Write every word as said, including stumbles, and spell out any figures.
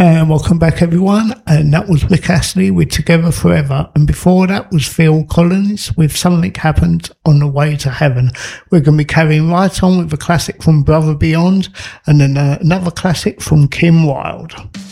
And welcome back, everyone. And that was Rick Astley with Together Forever. And before that was Phil Collins with Something Happened on the Way to Heaven. We're going to be carrying right on with a classic from Brother Beyond and then uh, another classic from Kim Wilde.